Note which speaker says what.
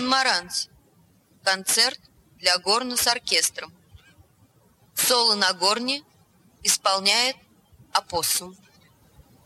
Speaker 1: Монмаранси. Концерт для горна с оркестром. Соло на горне исполняет опоссум.